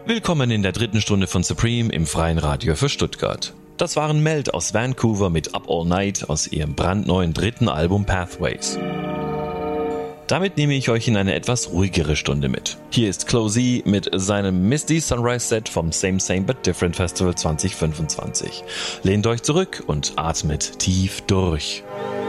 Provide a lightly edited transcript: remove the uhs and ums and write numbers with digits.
Willkommen in der dritten Stunde von Supreme im freien Radio für Stuttgart. Das waren Meld aus Vancouver mit Up All Night aus ihrem brandneuen dritten Album Pathways. Damit nehme ich euch in eine etwas ruhigere Stunde mit. Hier ist Closey mit seinem Misty Sunrise Set vom Same Same But Different Festival 2025. Lehnt euch zurück und atmet tief durch.